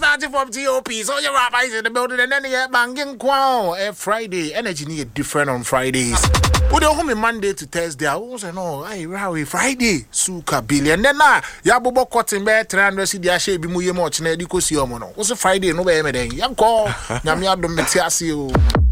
starting from TOP. So your rabbis in the building and then you banging quao. Friday. Energy need different on Fridays. We don't home Monday to Thursday. I was no, hey, Friday. Suka billion. Then ya bobo cotton bear 300 cedi ashe bi muye much na ediko si omo no. What's Friday no be me den. Yanko. Nyame adom metiasi o.